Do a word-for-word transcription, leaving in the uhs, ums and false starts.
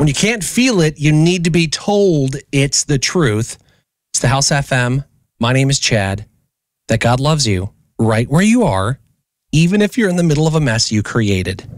When you can't feel it, you need to be told it's the truth. It's the House F M. My name is Chad. That God loves you right where you are, even if you're in the middle of a mess you created.